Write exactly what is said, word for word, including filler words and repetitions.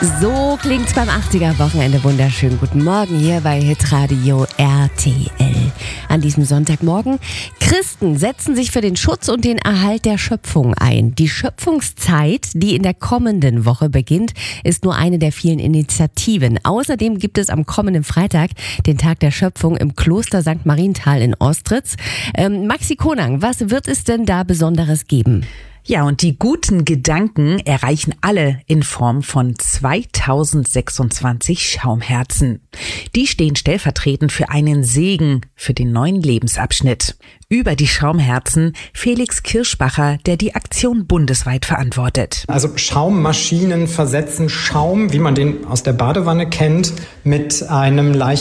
So klingt's beim achtziger-Wochenende. Wunderschön. Guten Morgen hier bei Hitradio R T L. An diesem Sonntagmorgen. Christen setzen sich für den Schutz und den Erhalt der Schöpfung ein. Die Schöpfungszeit, die in der kommenden Woche beginnt, ist nur eine der vielen Initiativen. Außerdem gibt es am kommenden Freitag den Tag der Schöpfung im Kloster Sankt Marienthal in Ostritz. Ähm, Maxi Konang, was wird es denn da Besonderes geben? Ja, und die guten Gedanken erreichen alle in Form von zweitausendsechsundzwanzig Schaumherzen. Die stehen stellvertretend für einen Segen für den neuen Lebensabschnitt. Über die Schaumherzen Felix Kirschbacher, der die Aktion bundesweit verantwortet. Also Schaummaschinen versetzen Schaum, wie man den aus der Badewanne kennt, mit einem leichten